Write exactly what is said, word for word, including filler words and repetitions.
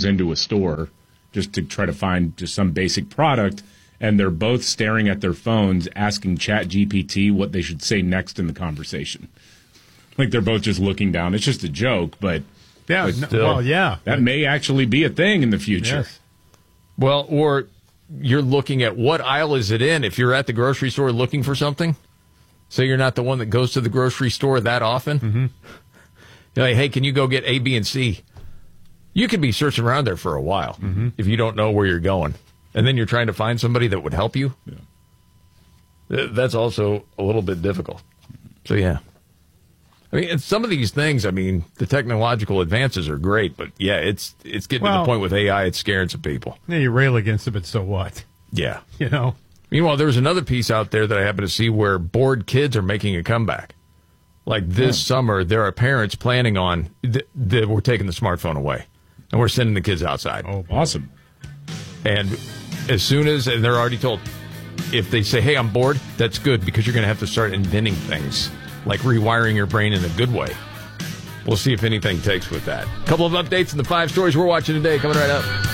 goes into a store just to try to find just some basic product, and they're both staring at their phones asking ChatGPT what they should say next in the conversation. Like they're both just looking down. It's just a joke, but yeah, but still, well, yeah, that may actually be a thing in the future. Yes. Well, or you're looking at what aisle is it in if you're at the grocery store looking for something. Say you're not the one that goes to the grocery store that often. Mm-hmm. You're like, hey, can you go get A, B, and C? You could be searching around there for a while mm-hmm. if you don't know where you're going. And then you're trying to find somebody that would help you. Yeah. That's also a little bit difficult. So, yeah. I mean, and some of these things, I mean, the technological advances are great, but, yeah, it's it's getting well, to the point with A I, it's scaring some people. Yeah, you rail against it, but so what? Yeah. You know? Meanwhile, there was another piece out there that I happened to see where bored kids are making a comeback. Like this yeah. summer, there are parents planning on th- that we're taking the smartphone away, and we're sending the kids outside. Oh, awesome. And as soon as, and they're already told, if they say, hey, I'm bored, that's good, because you're going to have to start inventing things, like rewiring your brain in a good way. We'll see if anything takes with that. A couple of updates in the five stories we're watching today, coming right up.